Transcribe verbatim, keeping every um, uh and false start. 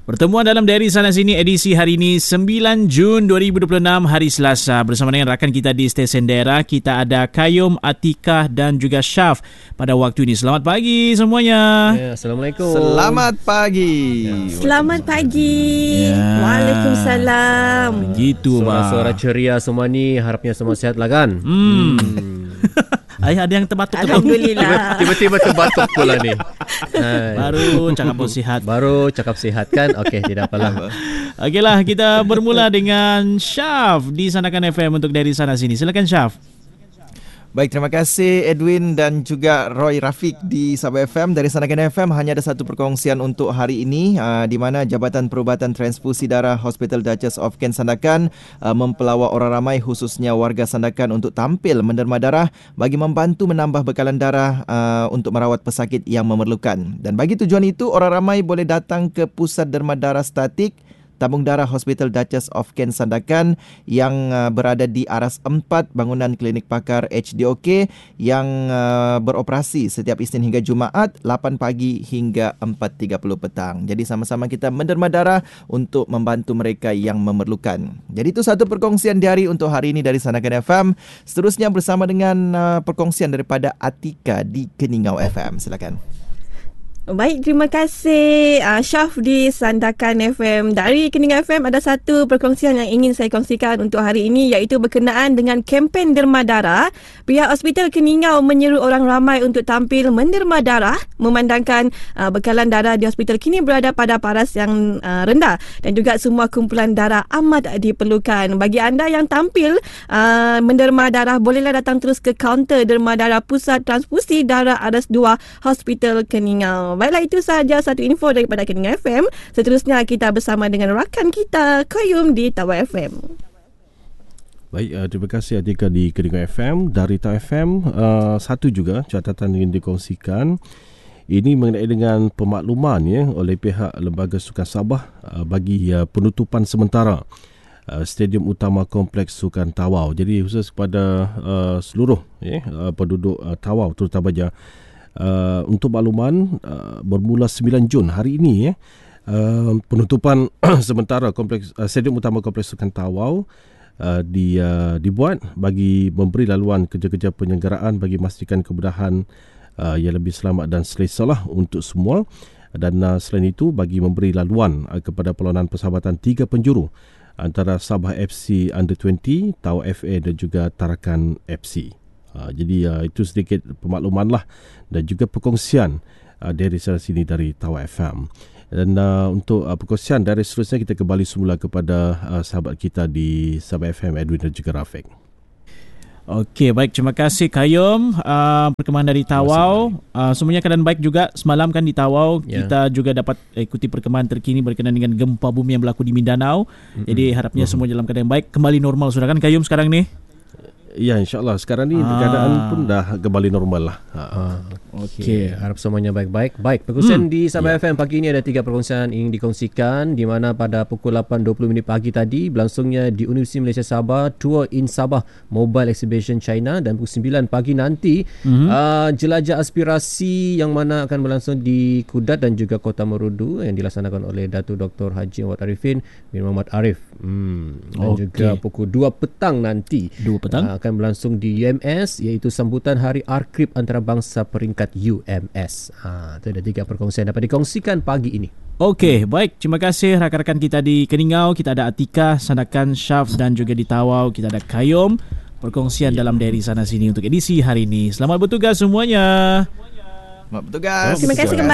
Pertemuan dalam Diary Sana Sini edisi hari ini sembilan Jun dua ribu dua puluh enam, hari Selasa. Bersama dengan rakan kita di stesen daerah, kita ada Kayum, Atikah dan juga Syaf pada waktu ini. Selamat pagi semuanya. Ya, Assalamualaikum. Selamat pagi. Ya, Selamat pagi. Ya. Waalaikumsalam. Begitu, Suara-suara ceria semua ni, harapnya semua sihat lah kan? Hmm. Ay, ada yang terbatuk. Alhamdulillah. Tiba-tiba terbatuk pula ni. Hai. Baru cakap pun sihat. Baru cakap sihat kan? Okey, tidak apalah. Okeylah, kita bermula dengan Syaf di Sandakan F M untuk Dari Sana Sini. Silakan Syaf. Baik, terima kasih Edwin dan juga Roy Rafiq di Sabah F M. Dari Sandakan F M hanya ada satu perkongsian untuk hari ini, uh, di mana Jabatan Perubatan Transfusi Darah Hospital Duchess of Kent Sandakan uh, mempelawak orang ramai khususnya warga Sandakan untuk tampil menderma darah bagi membantu menambah bekalan darah uh, untuk merawat pesakit yang memerlukan. Dan bagi tujuan itu, orang ramai boleh datang ke Pusat Derma Darah Statik Tabung Darah Hospital Duchess of Kent Sandakan yang uh, berada di Aras empat, bangunan Klinik Pakar H D O K yang uh, beroperasi setiap Isnin hingga Jumaat lapan pagi hingga empat tiga puluh petang. Jadi sama-sama kita menderma darah untuk membantu mereka yang memerlukan. Jadi itu satu perkongsian diari untuk hari ini dari Sandakan F M. Seterusnya bersama dengan uh, perkongsian daripada Atika di Keningau F M. Silakan. Baik, terima kasih uh, Syaf di Sandakan F M. Dari Keningau F M ada satu perkongsian yang ingin saya kongsikan untuk hari ini, iaitu berkenaan dengan kempen derma darah. Pihak Hospital Keningau menyeru orang ramai untuk tampil menderma darah memandangkan uh, bekalan darah di hospital kini berada pada paras yang uh, rendah dan juga semua kumpulan darah amat diperlukan. Bagi anda yang tampil uh, menderma darah, bolehlah datang terus ke kaunter derma darah Pusat Transfusi Darah Aras dua Hospital Keningau. Baiklah, itu sahaja satu info daripada Keningau F M. Seterusnya kita bersama dengan rakan kita Kayum di Tawau F M. Baik, uh, terima kasih Atika di Keningau F M. Dari Tawau F M, uh, satu juga catatan ingin dikongsikan. Ini mengenai dengan pemakluman ya oleh pihak Lembaga Sukan Sabah uh, bagi uh, penutupan sementara uh, Stadium Utama Kompleks Sukan Tawau. Jadi khusus kepada uh, seluruh ya, uh, penduduk uh, Tawau terutamanya. Uh, untuk makluman, uh, bermula sembilan Jun hari ini ya, uh, penutupan sementara kompleks uh, Stadium Utama Kompleks Sukan Tawau uh, di, uh, dibuat bagi memberi laluan kerja-kerja penyelenggaraan bagi memastikan kemudahan uh, yang lebih selamat dan selesa lah untuk semua. Dan uh, selain itu bagi memberi laluan uh, kepada perlawanan persahabatan tiga penjuru antara Sabah F C Under dua puluh, Tawau F A dan juga Tarakan F C. Uh, jadi uh, itu sedikit pemakluman lah dan juga perkongsian uh, dari sana sini dari Tawau F M. Dan uh, untuk uh, perkongsian dari seterusnya kita kembali semula kepada uh, sahabat kita di Sabah F M, Edwin dan juga Rafiq. Okey, baik, terima kasih Kayum. Uh, perkembangan dari Tawau, uh, semuanya keadaan baik juga. Semalam kan di Tawau yeah. kita juga dapat ikuti perkembangan terkini berkenaan dengan gempa bumi yang berlaku di Mindanao. Mm-hmm. Jadi harapnya mm-hmm. semua dalam keadaan baik, kembali normal sudah kan Kayum sekarang ni? Ya, insyaAllah sekarang ni ah. keadaan pun dah kembali normal lah. Ah. Okey, okay. Harap semuanya baik-baik. Baik, perkongsian hmm. di Sabah yeah. F M pagi ini ada tiga perkongsian ingin dikongsikan, di mana pada pukul lapan dua puluh minit pagi tadi berlangsungnya di Universiti Malaysia Sabah Tour in Sabah Mobile Exhibition China, dan pukul sembilan pagi nanti mm-hmm. uh, jelajah aspirasi yang mana akan berlangsung di Kudat dan juga Kota Merudu yang dilaksanakan oleh Datuk Doktor Haji Muhammad Arifin bin Muhammad Arif. Hmm. Dan okay. juga pukul dua petang nanti dua petang uh, akan berlangsung di U M S, iaitu sambutan Hari Arkrib Antarabangsa peringkat U M S. Ha, itu ada tiga perkongsian dapat dikongsikan pagi ini. Okey, baik. Terima kasih rakan-rakan kita di Keningau. Kita ada Atika, Sandakan, Syaf dan juga di Tawau kita ada Kayum. Perkongsian yeah. dalam Diary Sana Sini untuk edisi hari ini. Selamat bertugas semuanya. Selamat bertugas. Terima kasih kembali.